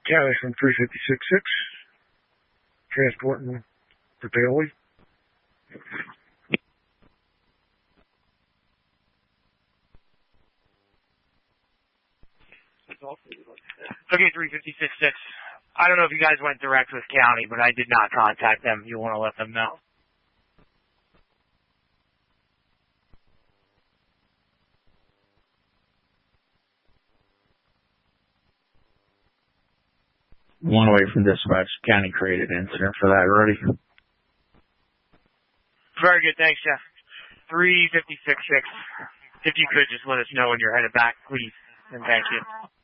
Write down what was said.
County from 356.6, transporting for Bailey. Okay, 356.6. I don't know if you guys went direct with county, but I did not contact them. You want to let them know. One away from dispatch. County created incident for that already. Very good. Thanks, Jeff. 356.6. If you could just let us know when you're headed back, please. And thank you.